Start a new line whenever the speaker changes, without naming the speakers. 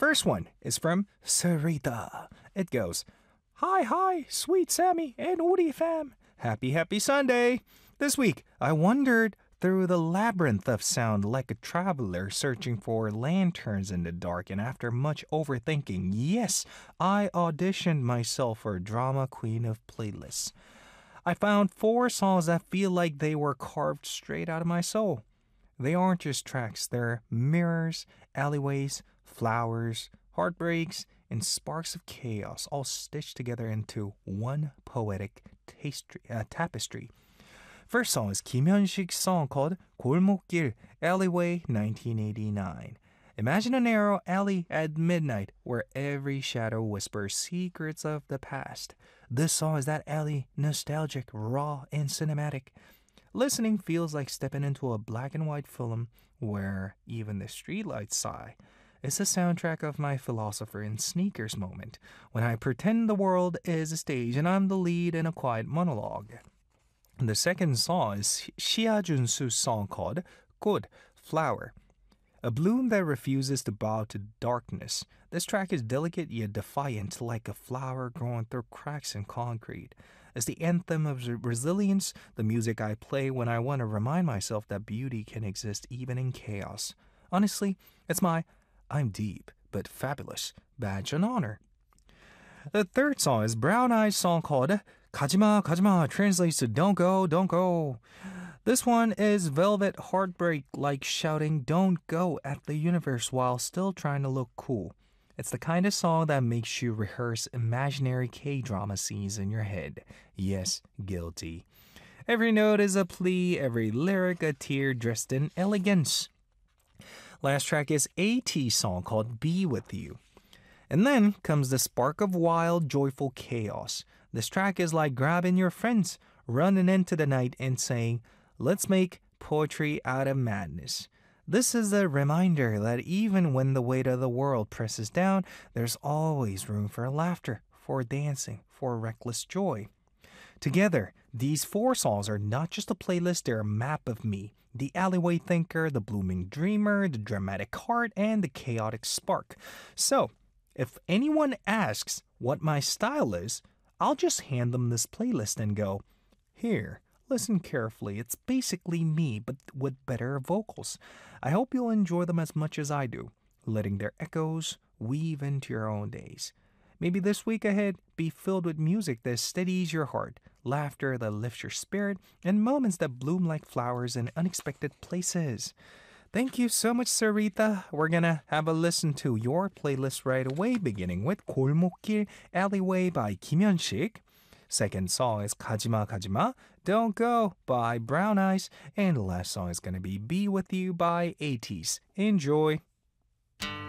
First one is from Sarita. It goes, Hi, hi, sweet Sammy and Woody fam. Happy Sunday. This week, I wandered through the labyrinth of sound like a traveler searching for lanterns in the dark, and after much overthinking, yes, I auditioned myself for Drama Queen of Playlists. I found 4 songs that feel like they were carved straight out of my soul. They aren't just tracks, they're mirrors, alleyways, flowers, heartbreaks, and sparks of chaos all stitched together into one poetic tapestry. First song is Kim Hyun-sik's song called 골목길 Alleyway 1989. Imagine a narrow alley at midnight where every shadow whispers secrets of the past. This song is that alley, nostalgic, raw, and cinematic. Listening feels like stepping into a black and white film where even the streetlights sigh. It's the soundtrack of my philosopher in sneakers moment, when I pretend the world is a stage and I'm the lead in a quiet monologue. The second song is Shia Junsu's song called Good Flower. A bloom that refuses to bow to darkness. This track is delicate yet defiant, like a flower growing through cracks in concrete. It's the anthem of resilience, the music I play when I want to remind myself that beauty can exist even in chaos. Honestly, it's my I'm deep but fabulous badge and honor. The third song is Brown Eyes' song called 가지마 가지마, translates to don't go, don't go. This one is velvet heartbreak, like shouting don't go at the universe while still trying to look cool. It's the kind of song that makes you rehearse imaginary K-drama scenes in your head. Yes, guilty. Every note is a plea, every lyric a tear dressed in elegance. Last track is AT's song called Be With You. And then comes the spark of wild, joyful chaos. This track is like grabbing your friends, running into the night and saying, let's make poetry out of madness. This is a reminder that even when the weight of the world presses down, there's always room for laughter, for dancing, for reckless joy. Together, these 4 songs are not just a playlist, they're a map of me. The alleyway thinker, the blooming dreamer, the dramatic heart, and the chaotic spark. So, if anyone asks what my style is, I'll just hand them this playlist and go, here, listen carefully. It's basically me, but with better vocals. I hope you'll enjoy them as much as I do, letting their echoes weave into your own days. Maybe this week ahead be filled with music that steadies your heart, laughter that lifts your spirit, and moments that bloom like flowers in unexpected places. Thank you so much, Sarita. We're gonna have a listen to your playlist right away, beginning with 골목길 Alleyway by Kim Hyun-sik. Second song is 가지마 가지마, Don't Go by Brown Eyes. And the last song is gonna be Be With You by ATEEZ. Enjoy.